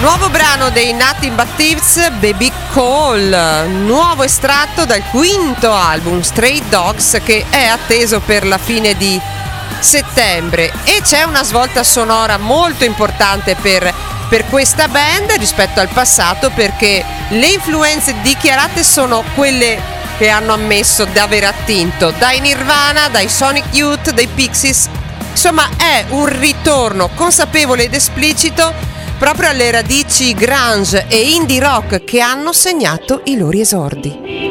Nuovo brano dei Nothing But Thieves, Baby Call, nuovo estratto dal quinto album Stray Dogs, che è atteso per la fine di settembre, e c'è una svolta sonora molto importante per questa band rispetto al passato, perché le influenze dichiarate sono quelle che hanno ammesso di aver attinto dai Nirvana, dai Sonic Youth, dai Pixies. Insomma, è un ritorno consapevole ed esplicito proprio alle radici grunge e indie rock che hanno segnato i loro esordi.